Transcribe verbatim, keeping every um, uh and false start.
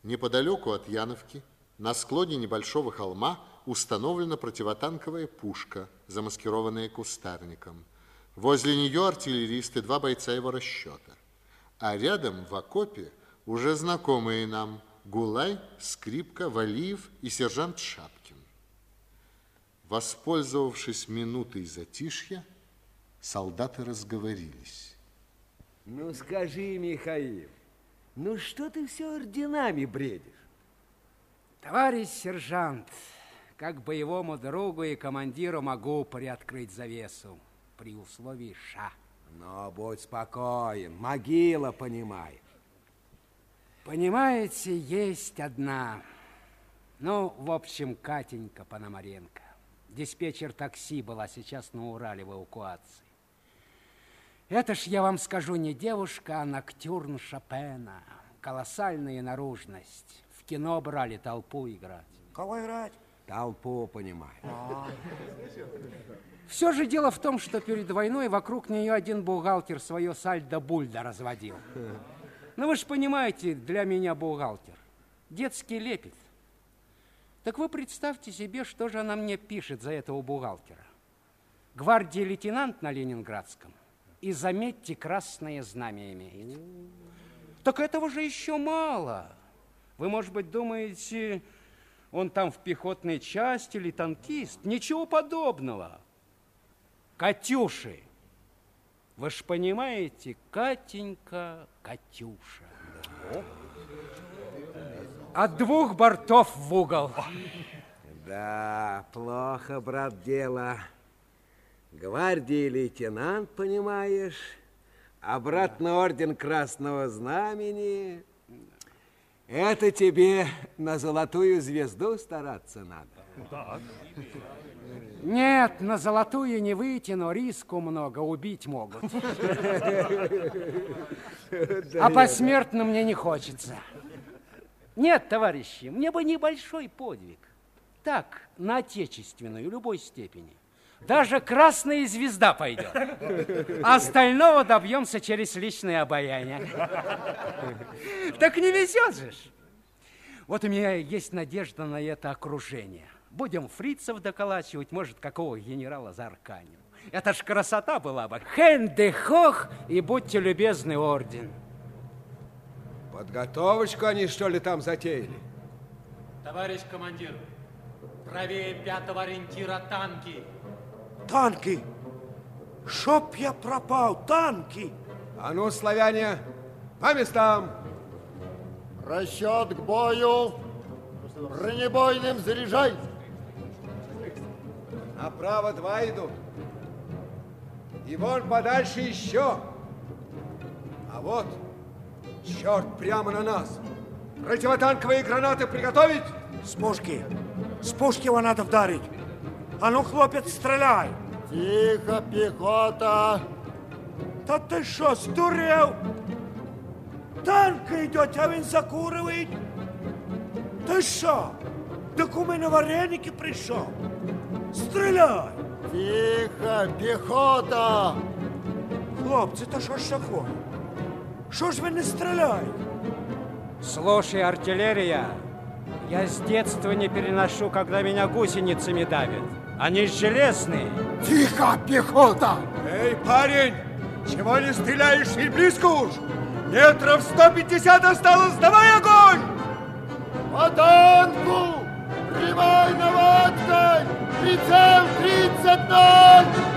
Неподалеку от Яновки, на склоне небольшого холма, установлена противотанковая пушка, замаскированная кустарником. Возле нее артиллеристы, два бойца его расчета. А рядом в окопе уже знакомые нам Гулай, Скрипка, Валиев и сержант Шапкин. Воспользовавшись минутой затишья, солдаты разговорились. Ну, скажи, Михаил, ну что ты все орденами бредишь? Товарищ сержант, как боевому другу и командиру могу приоткрыть завесу при условии ша. Но будь спокоен, могила, понимаешь. Понимаете, есть одна. Ну, в общем, Катенька Пономаренко. Диспетчер такси была сейчас на Урале в эвакуации. Это ж, я вам скажу, не девушка, а ноктюрн Шопена. Колоссальная наружность. В кино брали толпу играть. Кого играть? Толпу, понимаю. А. Все же дело в том, что перед войной вокруг нее один бухгалтер свое сальдо-бульдо разводил. Ну, вы же понимаете, для меня бухгалтер. Детский лепет. Так вы представьте себе, что же она мне пишет за этого бухгалтера. Гвардии лейтенант на Ленинградском. И, заметьте, красное знамя имеет. Так этого же еще мало. Вы, может быть, думаете, он там в пехотной части или танкист? Ничего подобного. Катюши. Вы ж понимаете, Катенька, Катюша. Да. От двух бортов в угол. Да, плохо, брат, дело. Гвардии лейтенант, понимаешь, обратно орден Красного Знамени. Это тебе на золотую звезду стараться надо. Так. Нет, на золотую не выйти, но риску много, убить могут. А посмертно мне не хочется. Нет, товарищи, мне бы небольшой подвиг. Так, на отечественную, любой степени. Даже красная звезда пойдет. А остального добьемся через личное обаяние. Так не везет же. Вот у меня есть надежда на это окружение. Будем фрицев доколачивать, может, какого генерала заарканим. Это ж красота была бы. Хэнде-хох, и будьте любезны, орден. Подготовочку они, что ли, там затеяли? Товарищ командир, правее пятого ориентира танки. Танки! Чтоб я пропал, танки! А ну, славяне, по местам! Расчет к бою! Бронебойным заряжай! Направо два идут. И вон подальше еще. А вот, черт, прямо на нас. Противотанковые гранаты приготовить? С пушки. С пушки его надо вдарить. А ну, хлопец, стреляй! Тихо, пехота! Та ты что, сдурел? Танк идет, а він закуривает. Ты что? Так у меня вареники пришел. Стреляй! Тихо, пехота! Хлопцы, то что ж такое? Что ж вы не стреляете? Слушай, артиллерия, я с детства не переношу, когда меня гусеницами давят. Они железные. Тихо, пехота! Эй, парень, чего не стреляешь и близко уж? Метров сто пятьдесят осталось, давай огонь! По танку! Прямой наводкой! Прицел тридцать ноль!